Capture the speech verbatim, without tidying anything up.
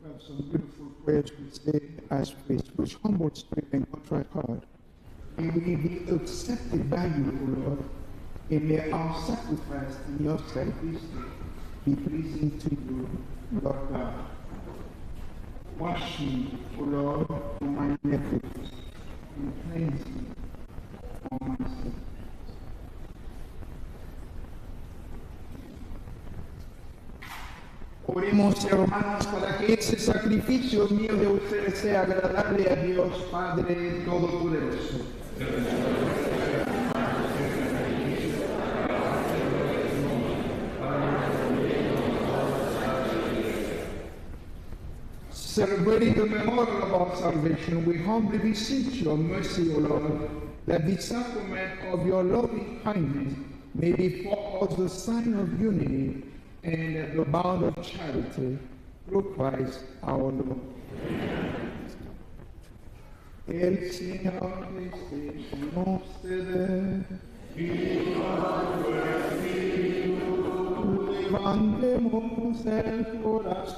have some beautiful prayers we say as priests, which humble spirit and contrite heart. May we be accepted by you, O Lord, and may our sacrifice in your sight this day be pleasing to you, Lord God. Wash me, O Lord, from my iniquities, and cleanse me from my sins. Oremos, hermanos, para que ese sacrificio mío de ustedes sea agradable a Dios Padre Todopoderoso. Celebrating the memorial of our salvation, we humbly beseech your mercy, O Lord, that the sacrament of your loving kindness may be for us the sign of unity and the bond of charity through Christ our Lord. El Señor esté con ustedes. Levantemos el corazón.